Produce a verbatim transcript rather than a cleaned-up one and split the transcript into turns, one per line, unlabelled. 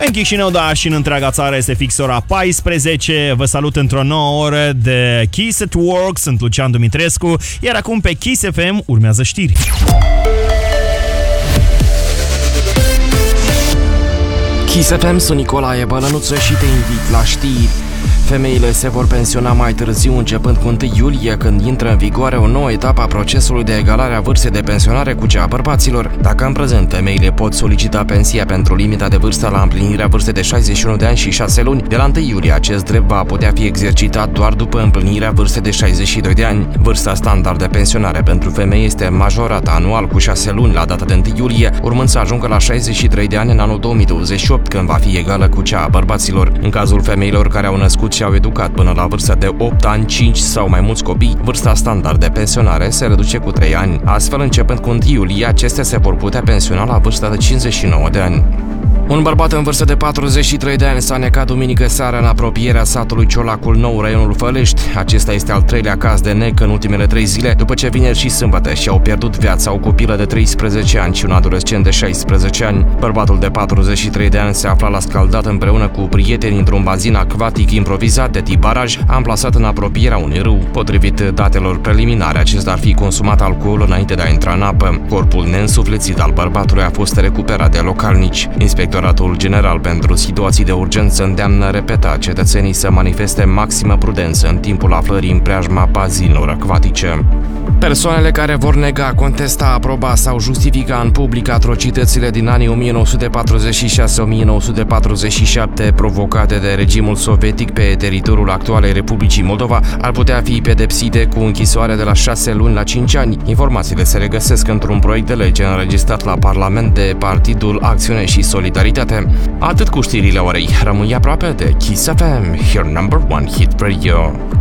În Chișinău, da, și în întreaga țară este fix ora paisprezece. Vă salut într-o nouă oră de Kiss at Work. Sunt Lucian Dumitrescu, iar acum pe Kiss F M urmează știri.
Kiss F M, sunt Nicolae Bălănuță și te invit la știri. Femeile se vor pensiona mai târziu, începând cu întâi iulie, când intră în vigoare o nouă etapă a procesului de egalare a vârstei de pensionare cu cea a bărbaților. Dacă în prezent femeile pot solicita pensia pentru limita de vârstă la împlinirea vârstei de șaizeci și unu de ani și șase luni, de la întâi iulie acest drept va putea fi exercitat doar după împlinirea vârstei de șaizeci și doi de ani. Vârsta standard de pensionare pentru femei este majorată anual cu șase luni la data de întâi iulie, urmând să ajungă la șaizeci și trei de ani în anul două mii douăzeci și opt, când va fi egală cu cea a bărbaților. În cazul femeilor care au născut și au educat până la vârsta de opt ani, cinci sau mai mulți copii, vârsta standard de pensionare se reduce cu trei ani. Astfel, începând cu întâi iulie, acestea se vor putea pensiona la vârsta de cincizeci și nouă de ani. Un bărbat în vârstă de patruzeci și trei de ani s-a necat duminică seara în apropierea satului Ciolacul Nou, raionul Fălești. Acesta este al treilea caz de nec în ultimele trei zile, după ce vineri și sâmbătă și-au pierdut viața o copilă de treisprezece ani și un adolescent de șaisprezece ani. Bărbatul de patruzeci și trei de ani se afla la scaldat împreună cu prieteni într-un bazin acvatic improvizat de tip baraj, amplasat în apropierea unui râu. Potrivit datelor preliminare, acesta ar fi consumat alcool înainte de a intra în apă. Corpul neînsuflețit al bărbatului a fost recuperat de localnici. Inspectoratul General pentru Situații de Urgență îndeamnă repetat cetățenii să manifeste maximă prudență în timpul aflării în preajma bazinelor acvatice. Persoanele care vor nega, contesta, aproba sau justifica în public atrocitățile din anii o mie nouă sute patruzeci și șase - o mie nouă sute patruzeci și șapte provocate de regimul sovietic pe teritoriul actualei Republicii Moldova ar putea fi pedepsite cu închisoare de la șase luni la cinci ani. Informațiile se regăsesc într-un proiect de lege înregistrat la Parlament de Partidul Acțiune și Solidaritate. Atât cu știrile orei. Rămâi aproape de Kiss F M, your number one hit radio.